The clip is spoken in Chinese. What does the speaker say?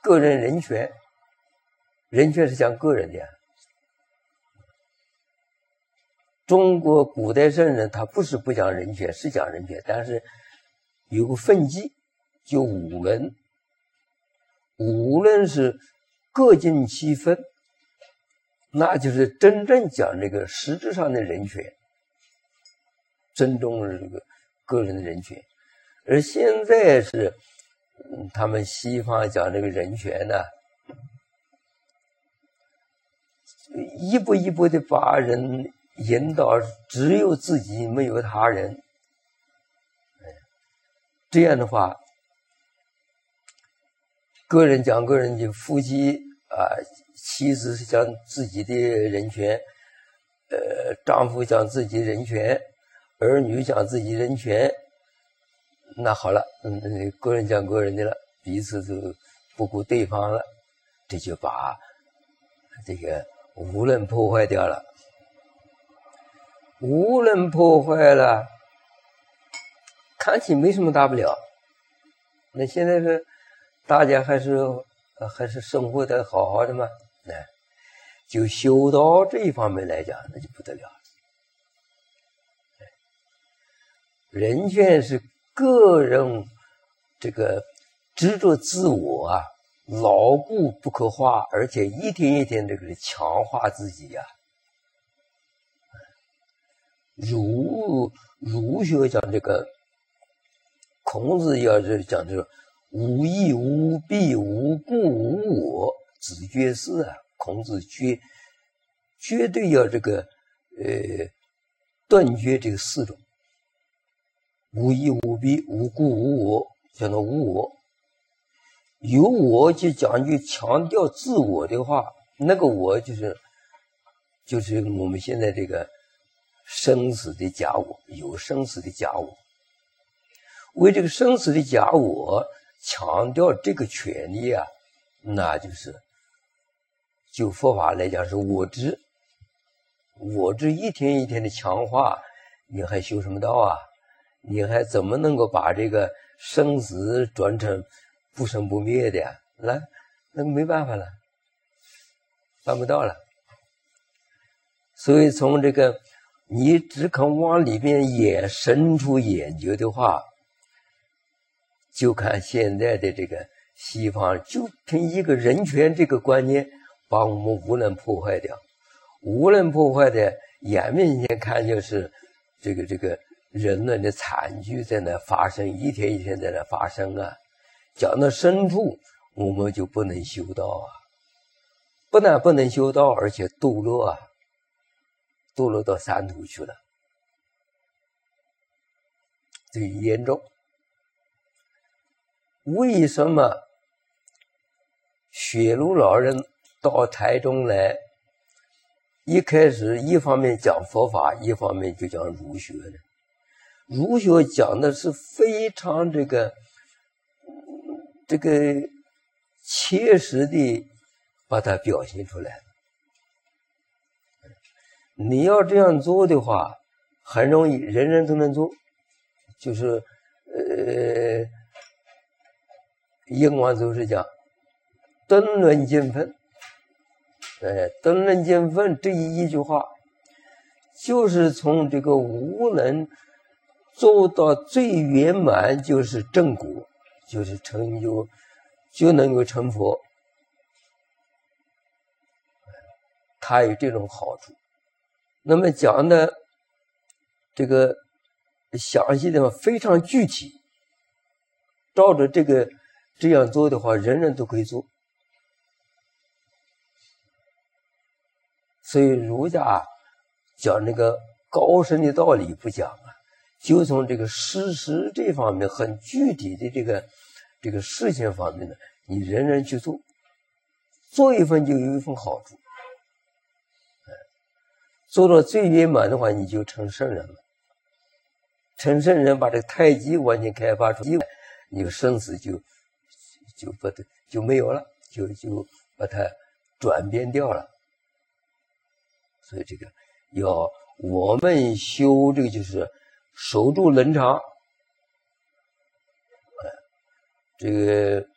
个人人权，人权是讲个人的呀。中国古代圣人他不是不讲人权，是讲人权，但是有个分际，就五伦。五伦是各尽其分，那就是真正讲这个实质上的人权，尊重这个个人的人权。而现在是他们西方讲这个人权呢，一步一步的把人引导只有自己没有他人，这样的话，个人讲个人的，夫妻妻子是讲自己的人权，丈夫讲自己的人权，儿女讲自己的人权，那好了，个人讲个人的了，彼此就不顾对方了，这就把这个无论破坏掉了。无论破坏了，看起没什么大不了。那现在是大家还是生活的好好的嘛？就修道这一方面来讲，那就不得了。人权是个人这个执着自我啊，牢固不可化，而且一天一天这个强化自己呀。儒学讲这个，孔子要是讲这个无义无弊无故无我，子绝四啊。孔子绝对要这个断绝这个四种，无义无弊无故无我，叫做无我。有我就讲究强调自我的话，那个我就是我们现在这个生死的假我，有生死的假我。为这个生死的假我强调这个权利啊，那就佛法来讲是我执。我执一天一天的强化，你还修什么道啊？你还怎么能够把这个生死转成不生不灭的呀？那没办法了，办不到了。所以从这个你只肯往里边深处研究的话，就看现在的这个西方就凭一个人权这个观念把我们无论破坏掉。无论破坏的眼面前看就是这个人类的惨剧在那发生，一天一天在那发生啊。讲到深处我们就不能修道啊，不但不能修道，而且堕落啊，堕落到三途去了，最严重。为什么雪庐老人到台中来，一开始一方面讲佛法，一方面就讲儒学呢？儒学讲的是非常这个切实的把它表现出来。你要这样做的话，很容易，人人都能做。就是英王祖师讲敦伦尽分，敦伦尽分这一句话，就是从这个无能做到最圆满，就是正果，就是成就，就能够成佛。它有这种好处。那么讲的这个详细的话非常具体，照着这样做的话，人人都可以做。所以儒家讲那个高深的道理不讲啊，就从这个事实这方面很具体的这个事情方面呢，你人人去做，做一份就有一份好处。做到最圆满的话，你就成圣人了。成圣人把这个太极完全开发出来，你生死就没有了，就把它转变掉了。所以这个要我们修这个就是守住伦常，这个